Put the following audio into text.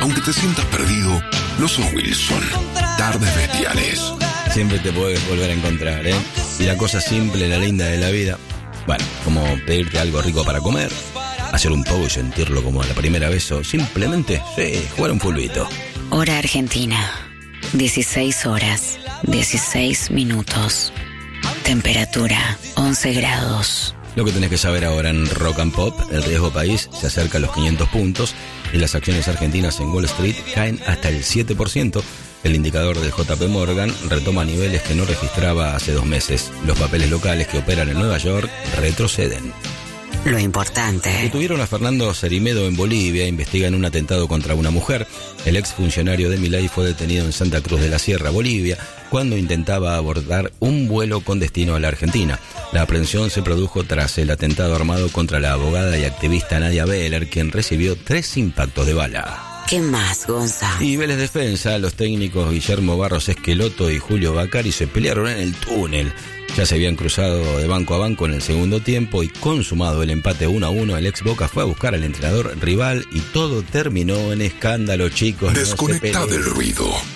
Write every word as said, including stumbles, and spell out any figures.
Aunque te sientas perdido, no son Wilson. Tardes bestiales. Siempre te puedes volver a encontrar, ¿eh? Y la cosa simple, la linda de la vida, bueno, como pedirte algo rico para comer, hacer un poco y sentirlo como a la primera vez, o simplemente, sí, jugar un fulbito. Hora Argentina, dieciséis horas, dieciséis minutos. Temperatura, once grados. Lo que tenés que saber ahora en Rock and Pop, el riesgo país se acerca a los quinientos puntos y las acciones argentinas en Wall Street caen hasta el siete por ciento. El indicador del J P Morgan retoma niveles que no registraba hace dos meses. Los papeles locales que operan en Nueva York retroceden. Lo importante. Detuvieron a Fernando Cerimedo en Bolivia, investigan un atentado contra una mujer. El exfuncionario de Milei fue detenido en Santa Cruz de la Sierra, Bolivia, cuando intentaba abordar un vuelo con destino a la Argentina. La aprehensión se produjo tras el atentado armado contra la abogada y activista Nadia Beller, quien recibió tres impactos de bala. ¿Qué más, Gonza? Y Vélez Defensa, los técnicos Guillermo Barros Esqueloto y Julio Bacari se pelearon en el túnel. Ya se habían cruzado de banco a banco en el segundo tiempo y consumado el empate uno a uno, el ex Boca fue a buscar al entrenador rival y todo terminó en escándalo, chicos. Desconectá no del ruido.